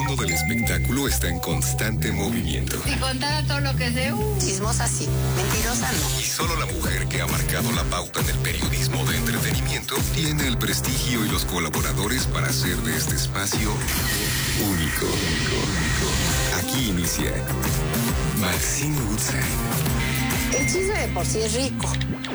mundo del espectáculo está en constante movimiento. Si contara todo lo que sé, chismosa sí, mentirosa no. Y solo la mujer que ha marcado la pauta en el periodismo de entretenimiento tiene el prestigio y los colaboradores para hacer de este espacio único. Aquí inicia Maxine Woodside. El chisme de por sí es rico.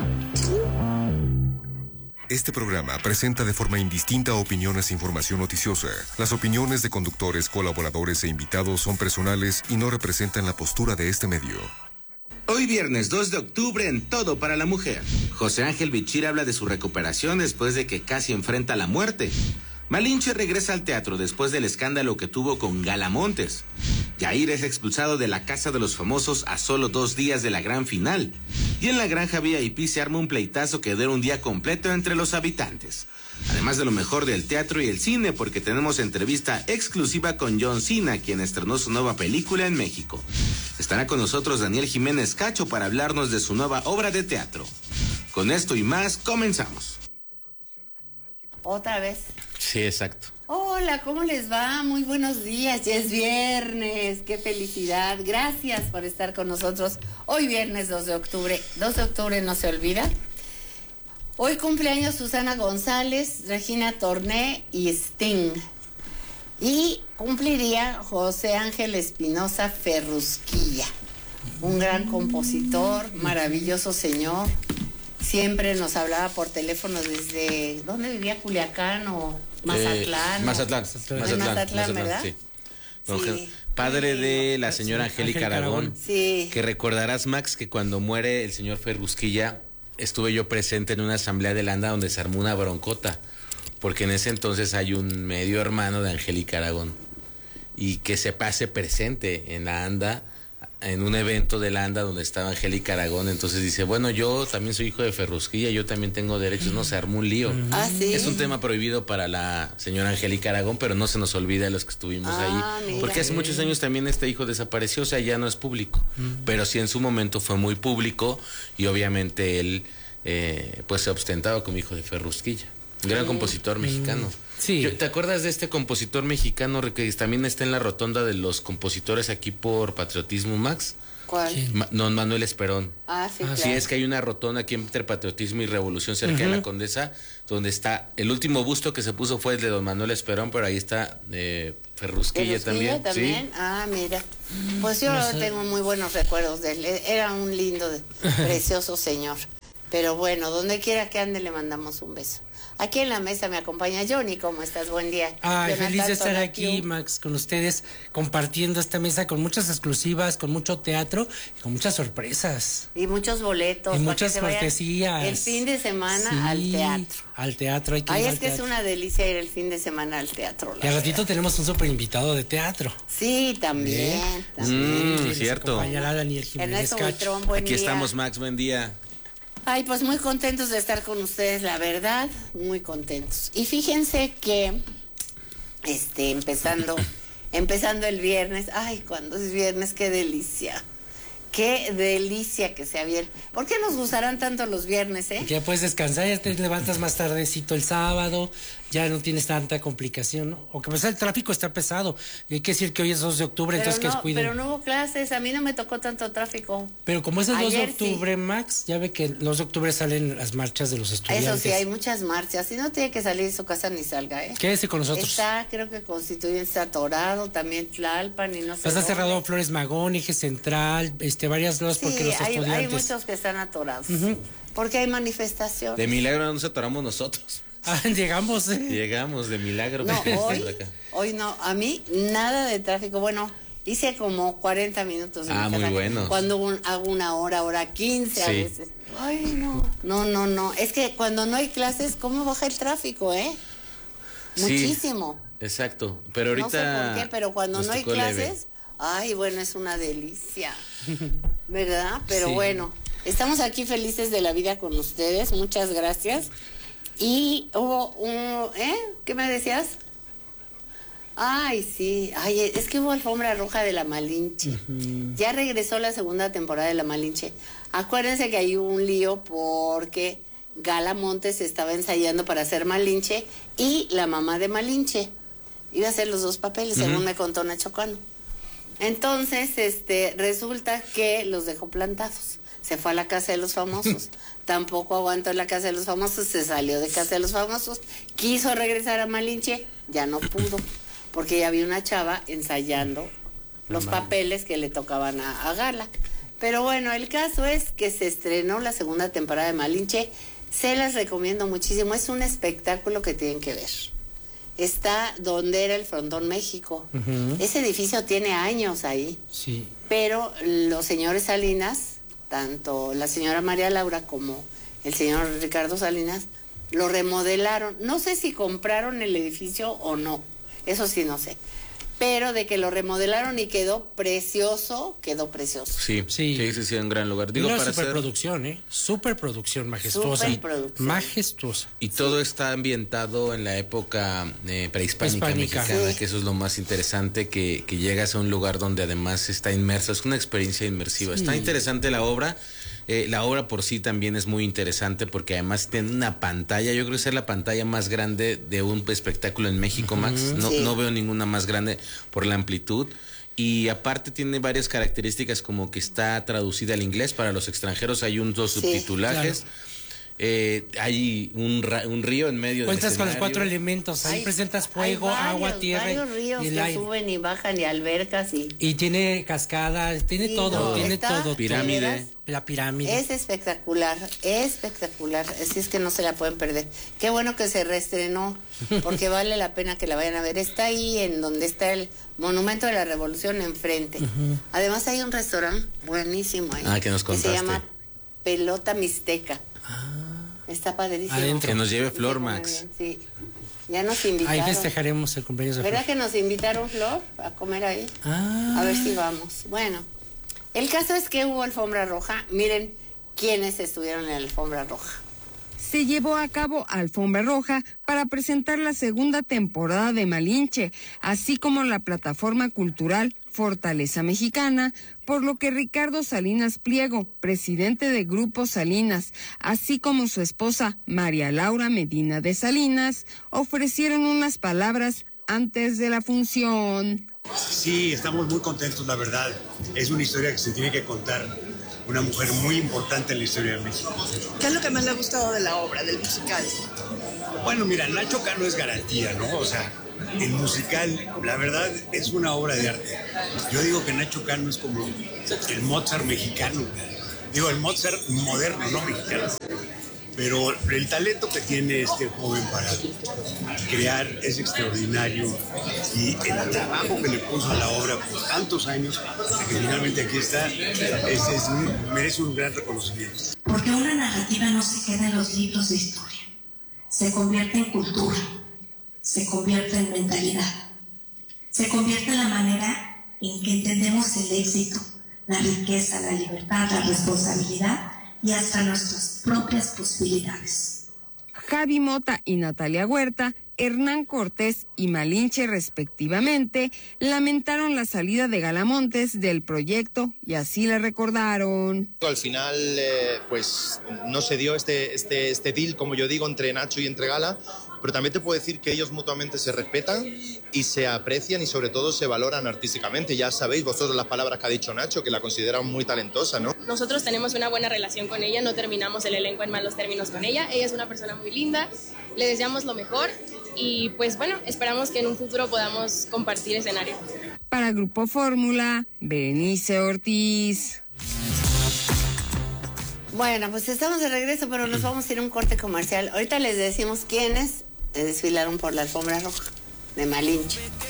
Este programa presenta de forma indistinta opiniones e información noticiosa. Las opiniones de conductores, colaboradores e invitados son personales y no representan la postura de este medio. Hoy viernes 2 de octubre en Todo para la Mujer. José Ángel Bichir habla de su recuperación después de que casi enfrenta la muerte. Malinche regresa al teatro después del escándalo que tuvo con Gala Montes. Yair es expulsado de la Casa de los Famosos a solo 2 días de la gran final. Y en la Granja VIP se arma un pleitazo que dura un día completo entre los habitantes. Además de lo mejor del teatro y el cine, porque tenemos entrevista exclusiva con John Cena, quien estrenó su nueva película en México. Estará con nosotros Daniel Jiménez Cacho para hablarnos de su nueva obra de teatro. Con esto y más, comenzamos. ¿Otra vez? Sí, exacto. Hola, ¿cómo les va? Muy buenos días, ya es viernes, qué felicidad. Gracias por estar con nosotros. Hoy viernes 2 de octubre. 2 de octubre no se olvida. Hoy cumpleaños Susana González, Regina Torné y Sting. Y cumpliría José Ángel Espinosa Ferrusquilla, un gran compositor, maravilloso señor. Siempre nos hablaba por teléfono desde... ¿Dónde vivía? ¿Culiacán o Mazatlán? Mazatlán, ¿verdad? Sí. Sí. Padre de la señora Angélica Aragón. Sí. Que recordarás, Max, que cuando muere el señor Ferrusquilla, estuve yo presente en una asamblea de la ANDA donde se armó una broncota, porque en ese entonces hay un medio hermano de Angélica Aragón, y que se pase presente en la ANDA, en un evento de la ANDA donde estaba Angélica Aragón. Entonces dice, bueno, yo también soy hijo de Ferrusquilla, yo también tengo derechos. No, se armó un lío. ¿Sí? Es un tema prohibido para la señora Angélica Aragón, pero no se nos olvida a los que estuvimos ahí, mira. porque hace muchos años también este hijo desapareció, o sea, ya no es público, pero sí en su momento fue muy público, y obviamente él pues se ostentaba como hijo de Ferrusquilla, un gran compositor mexicano. Sí. ¿Te acuerdas de este compositor mexicano que también está en la rotonda de los compositores aquí por Patriotismo, Max? ¿Cuál? Don Manuel Esperón. Sí, claro. Sí, es que hay una rotonda aquí entre Patriotismo y Revolución cerca de la Condesa, donde está, el último busto que se puso fue el de Don Manuel Esperón, pero ahí está Ferrusquilla también. ¿Sí? Mira, pues yo tengo muy buenos recuerdos de él. Era un lindo, precioso señor. Pero bueno, donde quiera que ande le mandamos un beso. Aquí en la mesa me acompaña Johnny. ¿Cómo estás? Buen día. Feliz de estar aquí, Max, con ustedes, compartiendo esta mesa con muchas exclusivas, con mucho teatro y con muchas sorpresas. Y muchos boletos. Y muchas cortesías. El fin de semana al teatro. Al teatro hay que ir. Es que es una delicia ir el fin de semana al teatro. Y al ratito tenemos un super invitado de teatro. Sí, también. Cierto. Acompañará a Daniel Jiménez Cacho. Aquí estamos, Max, buen día. Pues muy contentos de estar con ustedes, la verdad, muy contentos. Y fíjense que, empezando el viernes, cuando es viernes, qué delicia que sea viernes. ¿Por qué nos gustarán tanto los viernes, Ya puedes descansar, ya te levantas más tardecito el sábado, ya no tienes tanta complicación, ¿no? O que pues el tráfico está pesado, y hay que decir que hoy es 2 de octubre, entonces que descuiden. Pero no hubo clases, a mí no me tocó tanto tráfico. Pero como es el 2 de Ayer octubre, sí. Max, ya ve que el 2 de octubre salen las marchas de los estudiantes. Eso sí, hay muchas marchas, si no tiene que salir de su casa ni salga, Quédese con nosotros. Creo que Constituyente está atorado, también Tlalpan y no sé. Está cerrado Flores Magón, Eje Central, varias cosas, porque los estudiantes. Hay muchos que están atorados, porque hay manifestaciones. De milagro no nos atoramos nosotros. Llegamos, Llegamos de milagro. No, hoy no, a mí nada de tráfico. Bueno, hice como 40 minutos. Muy bueno. Cuando hago una hora 15 a veces. No. Es que cuando no hay clases, ¿cómo baja el tráfico, Muchísimo. Sí, exacto. Pero ahorita. No sé por qué, pero cuando no hay clases, es una delicia. ¿Verdad? Pero bueno, estamos aquí felices de la vida con ustedes. Muchas gracias. Y hubo ¿qué me decías? Sí, es que hubo alfombra roja de La Malinche. Ya regresó la segunda temporada de La Malinche. Acuérdense que hay un lío porque Gala Montes estaba ensayando para hacer Malinche y la mamá de Malinche. Iba a hacer los dos papeles, según me contó Nacho Cano. Entonces, resulta que los dejó plantados. Se fue a la Casa de los Famosos. Tampoco aguantó en la Casa de los Famosos, se salió de Casa de los Famosos. Quiso regresar a Malinche, ya no pudo, porque ya había una chava ensayando los papeles que le tocaban a Gala. Pero bueno, el caso es que se estrenó la segunda temporada de Malinche. Se las recomiendo muchísimo. Es un espectáculo que tienen que ver. Está donde era el Frontón México. Ese edificio tiene años ahí. Sí. Pero los señores Salinas, tanto la señora María Laura como el señor Ricardo Salinas, lo remodelaron. No sé si compraron el edificio o no. Eso sí no sé. Pero de que lo remodelaron y quedó precioso, quedó precioso. Sí, un gran lugar. Digo, una para superproducción, superproducción majestuosa. Majestuosa. Y todo está ambientado en la época prehispánica mexicana, que eso es lo más interesante, que llegas a un lugar donde además está inmerso. Es una experiencia inmersiva. Está interesante la obra. La obra por sí también es muy interesante porque además tiene una pantalla, yo creo que es la pantalla más grande de un espectáculo en México, Max. No veo ninguna más grande por la amplitud. Y aparte tiene varias características, como que está traducida al inglés para los extranjeros, hay dos subtitulajes. Claro. Hay un río en medio del escenario. Cuentas con los 4 elementos. Ahí presentas fuego, agua, tierra. Hay varios ríos y que suben y bajan, y albercas. Y tiene cascadas, tiene todo. Tiene todo. Pirámide. La pirámide. Es espectacular, espectacular. Así es que no se la pueden perder. Qué bueno que se reestrenó, porque vale la pena que la vayan a ver. Está ahí en donde está el Monumento de la Revolución enfrente. Además hay un restaurante buenísimo ahí. Que nos contaste. Que se llama Pelota Mixteca. Está padrísimo. Que nos lleve Flor, Max. Sí. Ya nos invitaron. Ahí festejaremos el cumpleaños de Flor. ¿Verdad que nos invitaron, Flor, a comer ahí? A ver si vamos. Bueno, el caso es que hubo alfombra roja. Miren quiénes estuvieron en la alfombra roja. Se llevó a cabo alfombra roja para presentar la segunda temporada de Malinche, así como la plataforma cultural Fortaleza Mexicana, por lo que Ricardo Salinas Pliego, presidente de Grupo Salinas, así como su esposa María Laura Medina de Salinas, ofrecieron unas palabras antes de la función. Sí, estamos muy contentos, la verdad. Es una historia que se tiene que contar. Una mujer muy importante en la historia de México. ¿Qué es lo que más le ha gustado de la obra, del musical? Bueno, mira, Nacho Cano es garantía, ¿no? O sea, el musical, la verdad, es una obra de arte. Yo digo que Nacho Cano es como el Mozart mexicano. Digo, el Mozart moderno, no mexicano. Pero el talento que tiene este joven para crear es extraordinario, y el trabajo que le puso a la obra por tantos años, que finalmente aquí está, merece un gran reconocimiento. Porque una narrativa no se queda en los libros de historia, se convierte en cultura, se convierte en mentalidad, se convierte en la manera en que entendemos el éxito, la riqueza, la libertad, la responsabilidad y hasta nuestras propias posibilidades. Javi Mota y Natalia Huerta, Hernán Cortés y Malinche respectivamente, lamentaron la salida de Gala Montes del proyecto y así la recordaron. Al final, pues no se dio este deal, como yo digo, entre Nacho y entre Gala, pero también te puedo decir que ellos mutuamente se respetan y se aprecian y sobre todo se valoran artísticamente. Ya sabéis vosotros las palabras que ha dicho Nacho, que la consideran muy talentosa, ¿no? Nosotros tenemos una buena relación con ella, no terminamos el elenco en malos términos con ella. Ella es una persona muy linda, le deseamos lo mejor y pues bueno, esperamos que en un futuro podamos compartir escenario. Para Grupo Fórmula, Berenice Ortiz. Bueno, pues estamos de regreso, pero nos vamos a ir a un corte comercial. Ahorita les decimos quiénes desfilaron por la alfombra roja de Malinche.